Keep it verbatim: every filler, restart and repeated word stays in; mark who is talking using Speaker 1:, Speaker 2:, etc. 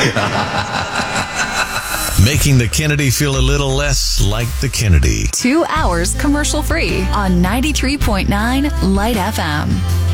Speaker 1: Making the Kennedy feel a little less like the Kennedy.
Speaker 2: Two hours commercial free on ninety-three point nine Light F M.